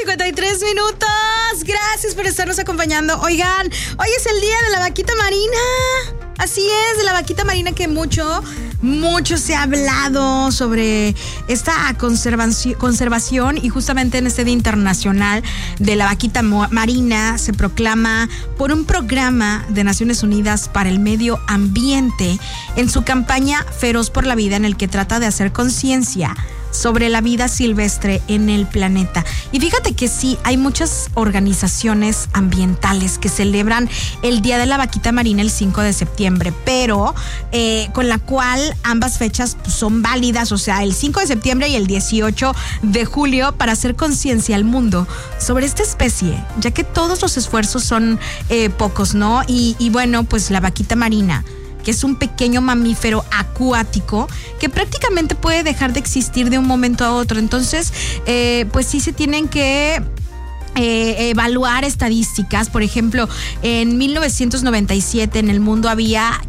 8:53. Gracias por estarnos acompañando. Oigan, hoy es el día de la vaquita marina. Así es, de la vaquita marina que mucho se ha hablado sobre esta conservación y justamente en este Día Internacional de la Vaquita Marina se proclama por un programa de Naciones Unidas para el Medio Ambiente en su campaña Feroz por la Vida, en el que trata de hacer conciencia sobre la vida silvestre en el planeta. Y fíjate que sí, hay muchas organizaciones ambientales que celebran el Día de la Vaquita Marina el 5 de septiembre, pero con la cual ambas fechas son válidas, o sea, el 5 de septiembre y el 18 de julio, para hacer conciencia al mundo sobre esta especie, ya que todos los esfuerzos son pocos, ¿no? Y bueno, pues la vaquita marina, que es un pequeño mamífero acuático que prácticamente puede dejar de existir de un momento a otro. Entonces, pues sí se tienen que evaluar estadísticas. Por ejemplo, en 1997 en el mundo había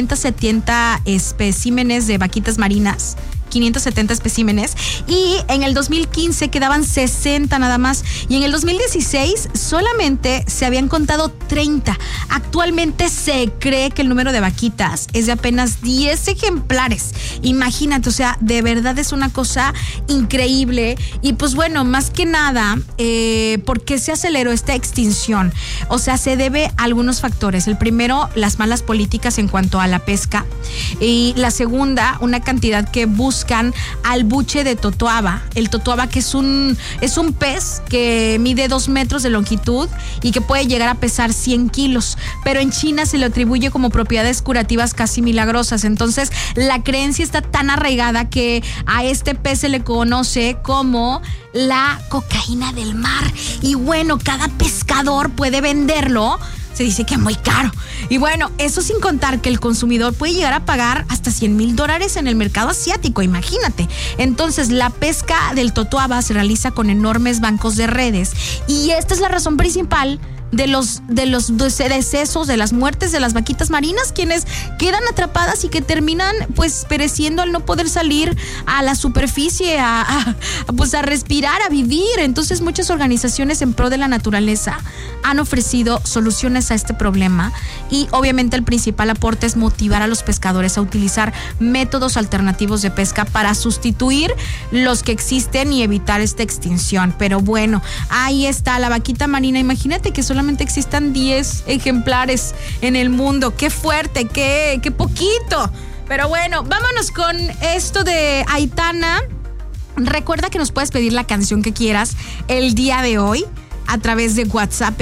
570 especímenes de vaquitas marinas. 570 especímenes, y en el 2015 quedaban 60 nada más, y en el 2016 solamente se habían contado 30. Actualmente se cree que el número de vaquitas es de apenas 10 ejemplares. Imagínate, o sea, de verdad es una cosa increíble. Y pues bueno, más que nada, ¿por qué se aceleró esta extinción? O sea, se debe a algunos factores. El primero, las malas políticas en cuanto a la pesca, y la segunda, una cantidad que buscan al buche de totoaba. El totoaba, que es un pez que mide 2 metros de longitud y que puede llegar a pesar 100 kilos, pero en China se le atribuye como propiedades curativas casi milagrosas. Entonces la creencia está tan arraigada que a este pez se le conoce como la cocaína del mar, y bueno, cada pescador puede venderlo. Se dice que es muy caro. Y bueno, eso sin contar que el consumidor puede llegar a pagar hasta $100,000 en el mercado asiático, imagínate. Entonces, la pesca del totoaba se realiza con enormes bancos de redes, y esta es la razón principal de los decesos, de las muertes de las vaquitas marinas, quienes quedan atrapadas y que terminan pues pereciendo al no poder salir a la superficie, a respirar, a vivir. Entonces, muchas organizaciones en pro de la naturaleza han ofrecido soluciones a este problema, y obviamente el principal aporte es motivar a los pescadores a utilizar métodos alternativos de pesca para sustituir los que existen y evitar esta extinción. Pero bueno, ahí está la vaquita marina. Imagínate que solamente existan 10 ejemplares en el mundo. Qué fuerte, qué poquito. Pero bueno, vámonos con esto de Aitana. Recuerda que nos puedes pedir la canción que quieras el día de hoy a través de WhatsApp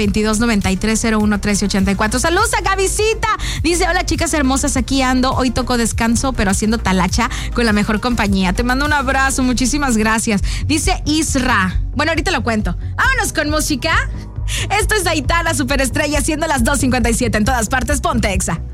2293011384. Saludos a Gavisita. Dice: hola chicas hermosas, aquí ando. Hoy toco descanso, pero haciendo talacha con la mejor compañía. Te mando un abrazo, muchísimas gracias. Dice Isra. Bueno, ahorita lo cuento. Vámonos con música. Esto es Aitana, superestrella, siendo las 2:57 en todas partes. Ponte Exa.